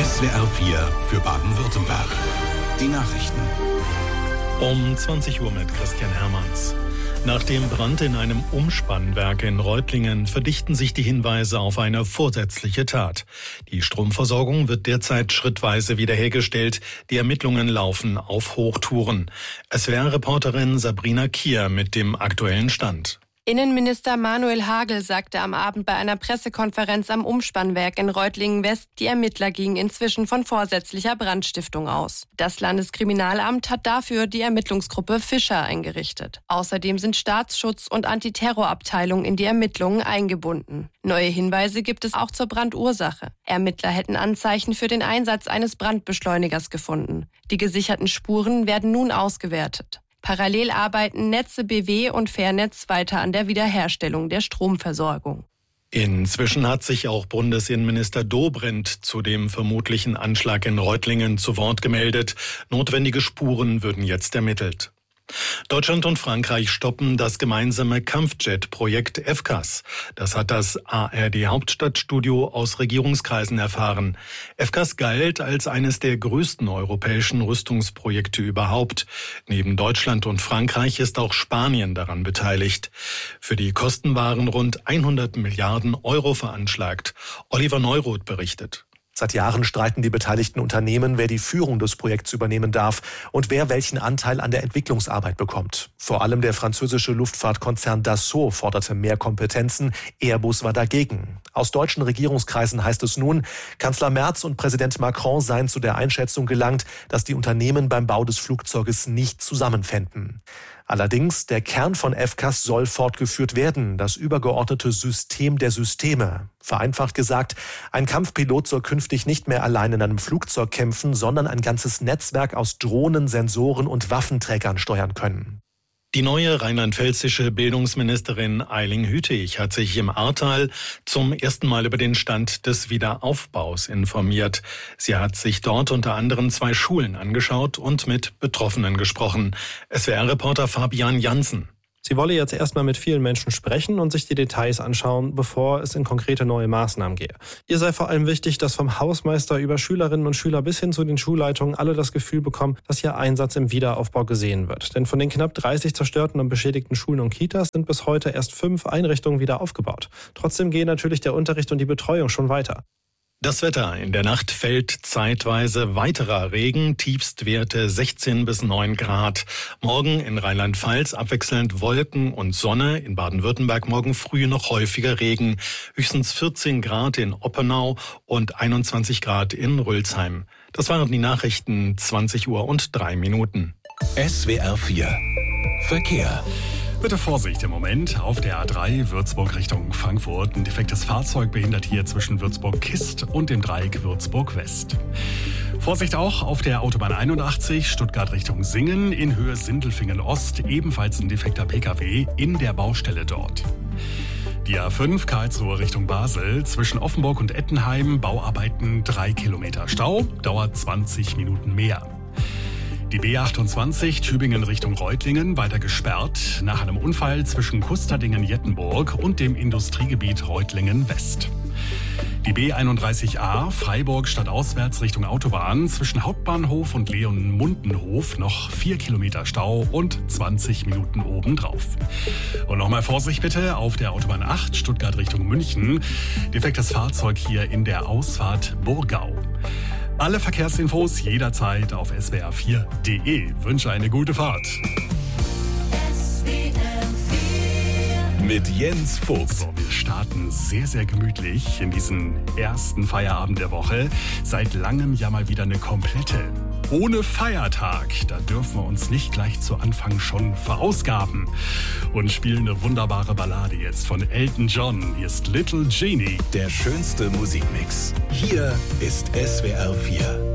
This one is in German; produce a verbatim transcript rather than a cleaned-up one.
S W R vier für Baden-Württemberg. Die Nachrichten. Um zwanzig Uhr mit Christian Hermanns. Nach dem Brand in einem Umspannwerk in Reutlingen verdichten sich die Hinweise auf eine vorsätzliche Tat. Die Stromversorgung wird derzeit schrittweise wiederhergestellt. Die Ermittlungen laufen auf Hochtouren. S W R-Reporterin Sabrina Kier mit dem aktuellen Stand. Innenminister Manuel Hagel sagte am Abend bei einer Pressekonferenz am Umspannwerk in Reutlingen-West, die Ermittler gingen inzwischen von vorsätzlicher Brandstiftung aus. Das Landeskriminalamt hat dafür die Ermittlungsgruppe Fischer eingerichtet. Außerdem sind Staatsschutz und Antiterrorabteilung in die Ermittlungen eingebunden. Neue Hinweise gibt es auch zur Brandursache. Ermittler hätten Anzeichen für den Einsatz eines Brandbeschleunigers gefunden. Die gesicherten Spuren werden nun ausgewertet. Parallel arbeiten Netze B W und Fairnetz weiter an der Wiederherstellung der Stromversorgung. Inzwischen hat sich auch Bundesinnenminister Dobrindt zu dem vermutlichen Anschlag in Reutlingen zu Wort gemeldet. Notwendige Spuren würden jetzt ermittelt. Deutschland und Frankreich stoppen das gemeinsame Kampfjet-Projekt F C A S. Das hat das A R D-Hauptstadtstudio aus Regierungskreisen erfahren. F C A S galt als eines der größten europäischen Rüstungsprojekte überhaupt. Neben Deutschland und Frankreich ist auch Spanien daran beteiligt. Für die Kosten waren rund hundert Milliarden Euro veranschlagt. Oliver Neuroth berichtet. Seit Jahren streiten die beteiligten Unternehmen, wer die Führung des Projekts übernehmen darf und wer welchen Anteil an der Entwicklungsarbeit bekommt. Vor allem der französische Luftfahrtkonzern Dassault forderte mehr Kompetenzen, Airbus war dagegen. Aus deutschen Regierungskreisen heißt es nun, Kanzler Merz und Präsident Macron seien zu der Einschätzung gelangt, dass die Unternehmen beim Bau des Flugzeuges nicht zusammenfänden. Allerdings, der Kern von F C A S soll fortgeführt werden, das übergeordnete System der Systeme. Vereinfacht gesagt, ein Kampfpilot soll künftig nicht mehr allein in einem Flugzeug kämpfen, sondern ein ganzes Netzwerk aus Drohnen, Sensoren und Waffenträgern steuern können. Die neue rheinland-pfälzische Bildungsministerin Eiling Hütig hat sich im Ahrtal zum ersten Mal über den Stand des Wiederaufbaus informiert. Sie hat sich dort unter anderem zwei Schulen angeschaut und mit Betroffenen gesprochen. S W R-Reporter Fabian Jansen. Sie wolle jetzt erstmal mit vielen Menschen sprechen und sich die Details anschauen, bevor es in konkrete neue Maßnahmen gehe. Ihr sei vor allem wichtig, dass vom Hausmeister über Schülerinnen und Schüler bis hin zu den Schulleitungen alle das Gefühl bekommen, dass ihr Einsatz im Wiederaufbau gesehen wird. Denn von den knapp dreißig zerstörten und beschädigten Schulen und Kitas sind bis heute erst fünf Einrichtungen wieder aufgebaut. Trotzdem gehen natürlich der Unterricht und die Betreuung schon weiter. Das Wetter. In der Nacht fällt zeitweise weiterer Regen, Tiefstwerte sechzehn bis neun Grad. Morgen in Rheinland-Pfalz abwechselnd Wolken und Sonne. In Baden-Württemberg morgen früh noch häufiger Regen. Höchstens vierzehn Grad in Oppenau und einundzwanzig Grad in Rülsheim. Das waren die Nachrichten, zwanzig Uhr und drei Minuten. S W R vier Verkehr. Bitte Vorsicht im Moment auf der A drei Würzburg Richtung Frankfurt. Ein defektes Fahrzeug behindert hier zwischen Würzburg-Kist und dem Dreieck Würzburg-West. Vorsicht auch auf der Autobahn einundachtzig Stuttgart Richtung Singen in Höhe Sindelfingen-Ost. Ebenfalls ein defekter Pkw in der Baustelle dort. Die A fünf Karlsruhe Richtung Basel zwischen Offenburg und Ettenheim. Bauarbeiten drei Kilometer Stau, dauert zwanzig Minuten mehr. Die B achtundzwanzig Tübingen Richtung Reutlingen weiter gesperrt nach einem Unfall zwischen Kusterdingen-Jettenburg und dem Industriegebiet Reutlingen-West. Die B einunddreißig A Freiburg stadtauswärts Richtung Autobahn zwischen Hauptbahnhof und Leonmundenhof noch vier Kilometer Stau und zwanzig Minuten obendrauf. Und nochmal Vorsicht bitte auf der Autobahn acht Stuttgart Richtung München. Defektes Fahrzeug hier in der Ausfahrt Burgau. Alle Verkehrsinfos jederzeit auf s w r vier punkt d e. Wünsche eine gute Fahrt. Mit Jens Fuchs. So, wir starten sehr, sehr gemütlich in diesen ersten Feierabend der Woche. Seit langem ja mal wieder eine komplette. Ohne Feiertag. Da dürfen wir uns nicht gleich zu Anfang schon verausgaben. Und spielen eine wunderbare Ballade jetzt von Elton John. Hier ist Little Genie. Der schönste Musikmix. Hier ist S W R vier.